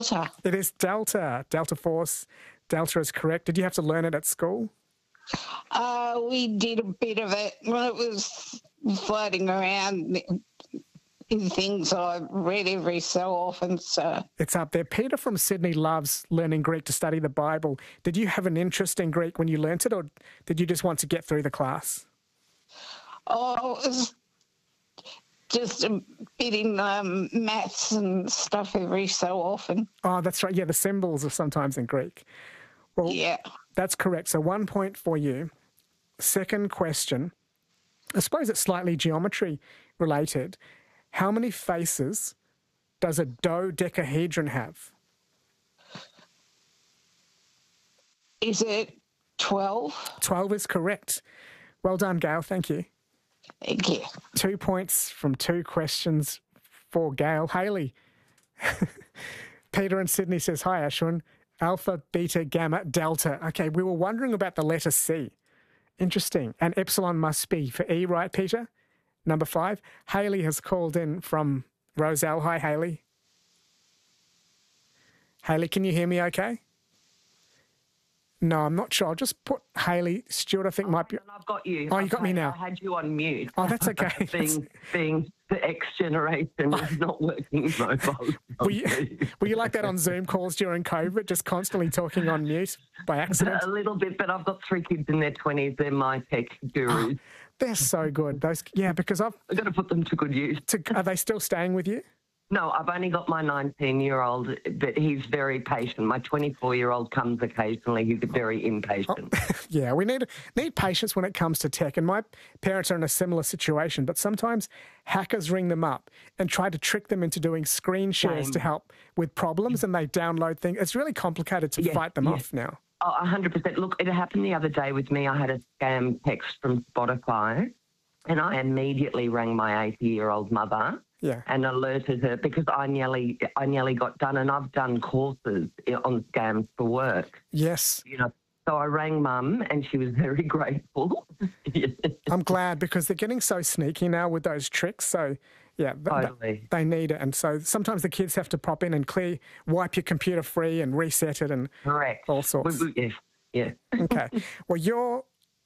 It is delta. Delta force. Delta is correct. Did you have to learn it at school? We did a bit of it when it was floating around in things I read every so often. So It's up there. Peter from Sydney loves learning Greek to study the Bible. Did you have an interest in Greek when you learnt it, or did you just want to get through the class? oh, it was just a bit in maths and stuff every so often. Oh, that's right. Yeah, the symbols are sometimes in Greek. Well, Yeah. that's correct. So 1 point for you. Second question. I suppose it's slightly geometry related. How many faces does a dodecahedron have? Is it 12? 12 is correct. Well done, Gail. Thank you. Thank you. 2 points from 2 questions for Gail. Hayley. Peter in Sydney says, hi, Ashwin. Alpha, beta, gamma, delta. Okay, we were wondering about the letter C. Interesting. And epsilon must be for E, right, Peter? Number 5. Hayley has called in from Roselle. Hi, Hayley. Hayley, can you hear me okay? No, I'm not sure. I'll just put Hayley. Stuart, I think, might be... I've got you. Oh, you got me now. I had you on mute. Oh, that's okay. being the X generation is not working mobile. Were you like that on Zoom calls during COVID, just constantly talking on mute by accident? A little bit, but I've got 3 kids in their 20s. They're my tech gurus. They're so good. Because I've got to put them to good use. Are they still staying with you? No, I've only got my 19-year-old, but he's very patient. My 24-year-old comes occasionally. He's very impatient. Oh, yeah, we need patience when it comes to tech. And my parents are in a similar situation, but sometimes hackers ring them up and try to trick them into doing screen shares to help with problems, and they download things. It's really complicated to fight them off now. Oh, 100%. Look, it happened the other day with me. I had a scam text from Spotify, and I immediately rang my 80-year-old mother. Yeah. And alerted her because I nearly got done, and I've done courses on scams for work. Yes. So I rang Mum, and she was very grateful. I'm glad, because they're getting so sneaky now with those tricks. So, yeah, totally. They need it. And so sometimes the kids have to pop in and wipe your computer free and reset it and all sorts. Yes. Yeah. Okay. Well,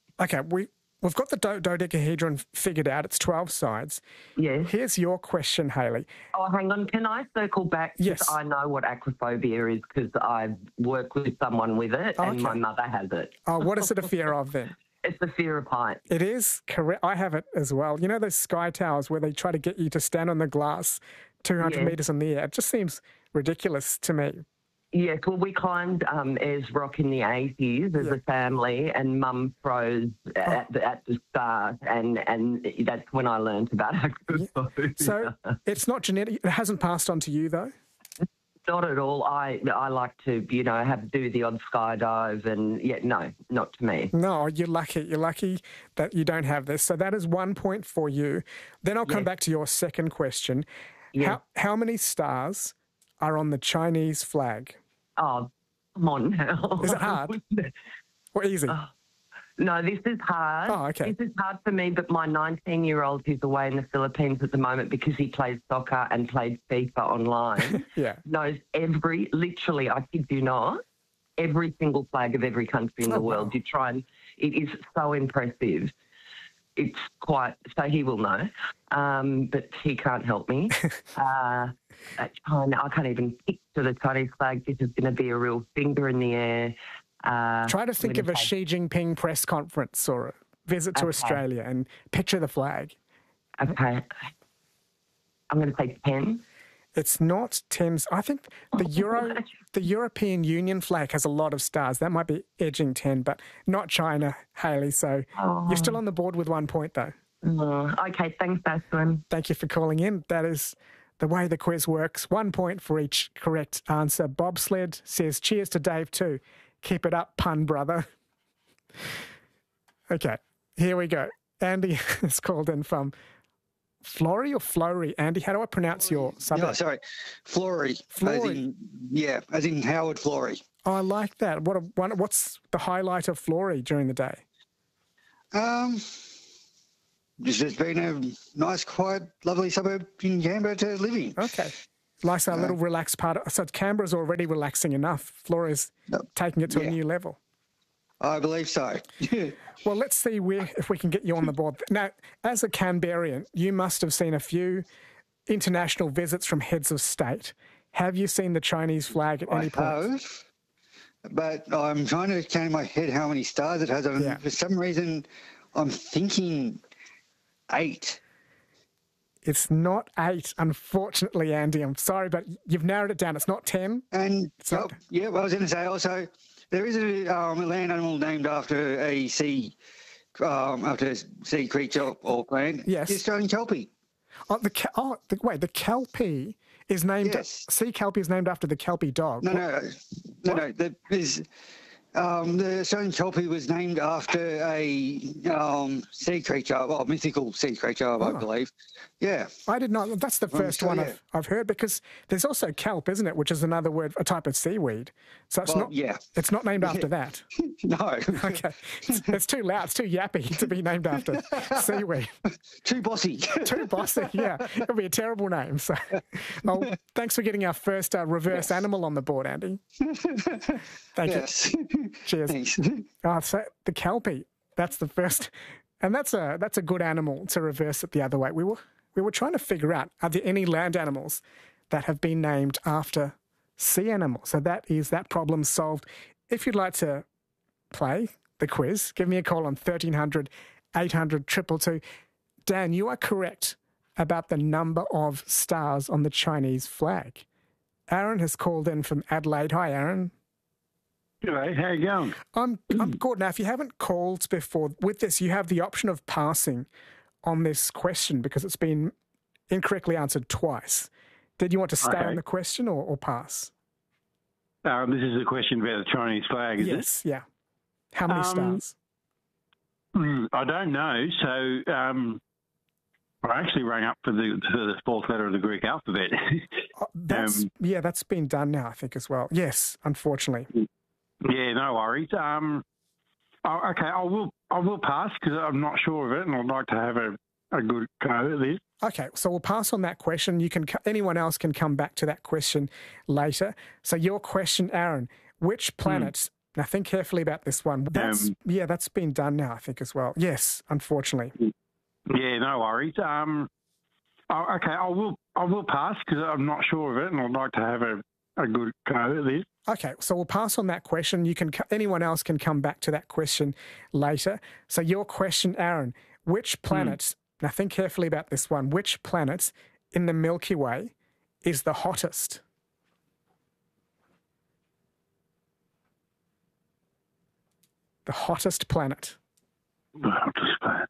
We've got the dodecahedron figured out. It's 12 sides. Yes. Here's your question, Hayley. Oh, hang on. Can I circle back? Yes. I know what acrophobia is because I work with someone with it, and my mother has it. Oh, what is it a fear of then? It's the fear of heights. It is correct. I have it as well. You know those sky towers where they try to get you to stand on the glass 200 metres in the air? It just seems ridiculous to me. Yes, well, we climbed Ayers Rock in the 80s as a family, and Mum froze at the start, and that's when I learned about acrophobia. So it's not genetic. It hasn't passed on to you, though? Not at all. I like to, do the odd skydive, and no, not to me. No, you're lucky. You're lucky that you don't have this. So that is 1 point for you. Then I'll come back to your second question. Yeah. How many stars are on the Chinese flag? Oh, come on now. Is it hard? Or easy? No, this is hard. Oh, okay. This is hard for me, but my 19-year-old who's away in the Philippines at the moment because he plays soccer and played FIFA online knows literally, I kid you not, every single flag of every country in the world. You try and it is so impressive. It's so he will know, but he can't help me. China, I can't even picture the Chinese flag. This is going to be a real finger in the air. Try to think of a Xi Jinping press conference or a visit to Australia and picture the flag. Okay. I'm going to say 10. It's not 10. I think the European Union flag has a lot of stars. That might be edging 10, but not China, Hayley. So you're still on the board with 1 point, though. Okay, thanks, Ashwin. Thank you for calling in. That is the way the quiz works. 1 point for each correct answer. Bobsled says, cheers to Dave too. Keep it up, pun brother. Okay, here we go. Andy has called in from Flory or Flory? Andy, how do I pronounce your suburb? No, sorry. Flory. Flory. As in Howard Flory. Oh, I like that. What's the highlight of Flory during the day? It's just been a nice, quiet, lovely suburb in Canberra to live in. Okay. Life's a little relaxed part. So Canberra's already relaxing enough. Flora's taking it to a new level. I believe so. Well, let's see if we can get you on the board. Now, as a Canberrian, you must have seen a few international visits from heads of state. Have you seen the Chinese flag at any point? I have, but I'm trying to count in my head how many stars it has. For some reason, I'm thinking 8. It's not 8, unfortunately, Andy. I'm sorry, but you've narrowed it down. It's not 10. And, I was going to say also, there is a land animal named after a sea creature or plant. Yes. The Australian kelpie. The kelpie is named... Yes. Sea kelpie is named after the kelpie dog. No. The Australian kelpie was named after a sea creature, mythical sea creature, I believe. Yeah. I did not. That's the first one I've heard, because there's also kelp, isn't it, which is another word, a type of seaweed. So it's it's not named after that. No. Okay. It's too loud. It's too yappy to be named after seaweed. Too bossy. Too bossy, yeah. It'll be a terrible name. So, thanks for getting our first reverse animal on the board, Andy. Thank you. Cheers. Thanks. So the kelpie, that's the first, and that's a good animal to reverse it the other way. We were trying to figure out, are there any land animals that have been named after sea animals? So that problem solved. If you'd like to play the quiz, give me a call on 1300 800 222. Dan, you are correct about the number of stars on the Chinese flag. Aaron has called in from Adelaide. Hi, Aaron. G'day, how you going? I'm good. Now, if you haven't called before, with this, you have the option of passing on this question because it's been incorrectly answered twice. Did you want to stay on the question or pass? This is a question about the Chinese flag, is it? Yes, yeah. How many stars? I don't know. So I actually rang up for the fourth letter of the Greek alphabet. That's been done now, I think, as well. Yes, unfortunately. Yeah, no worries. Okay, I will pass because I'm not sure of it, and I'd like to have a good go at this. Okay, so we'll pass on that question. Anyone else can come back to that question later. So your question, Aaron, which planets? Now think carefully about this one. That's been done now, I think, as well. Yes, unfortunately. Yeah, no worries. Okay, I will pass because I'm not sure of it, and I'd like to have a good go at this. Okay, so we'll pass on that question. Anyone else can come back to that question later. So your question, Aaron, which planets? Now think carefully about this one. Which planet in the Milky Way is the hottest? The hottest planet. The hottest planet.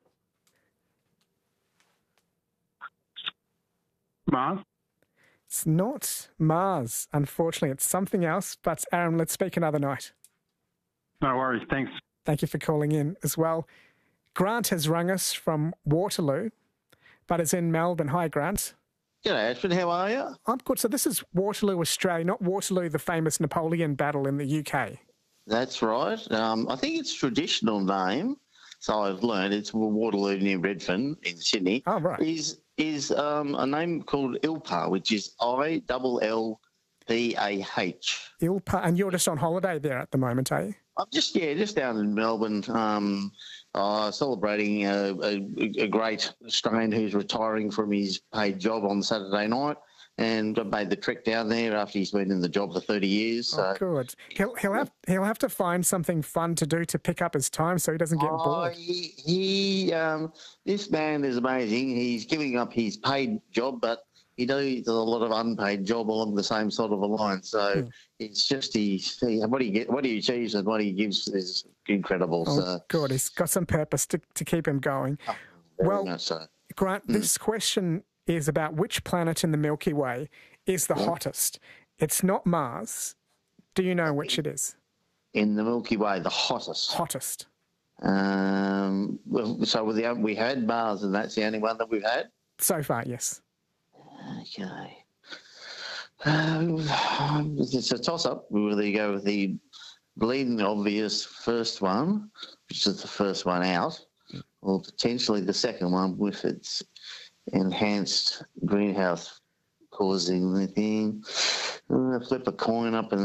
Mars? It's not Mars, unfortunately. It's something else. But Aaron, let's speak another night. No worries. Thanks. Thank you for calling in as well. Grant has rung us from Waterloo, but is in Melbourne. Hi, Grant. G'day, Ashford. How are you? I'm good. So this is Waterloo, Australia, not Waterloo, the famous Napoleon battle in the UK. That's right. I think its traditional name, so I've learned, it's Waterloo near Redfern in Sydney. Oh, right. Is a name called Ilpa, which is ILLPAH. Ilpa, and you're just on holiday there at the moment, are you? I'm just down in Melbourne, celebrating a great Australian who's retiring from his paid job on Saturday night. And I made the trek down there after he's been in the job for 30 years. So. Oh, good. He'll have to find something fun to do to pick up his time so he doesn't get bored. This man is amazing. He's giving up his paid job, but he does a lot of unpaid job along the same sort of a line. So it's just what he achieves and what he gives is incredible. Oh, so. Good. He's got some purpose to keep him going. Oh, very much so. Grant, this question is about which planet in the Milky Way is the hottest. It's not Mars. Do you know which it is? In the Milky Way, the hottest. Hottest. So we had Mars, and that's the only one that we've had? So far, yes. Okay. It's a toss-up. We will go with the bleeding obvious first one, which is the first one out, or potentially the second one with its enhanced greenhouse causing the thing. Flip a coin up and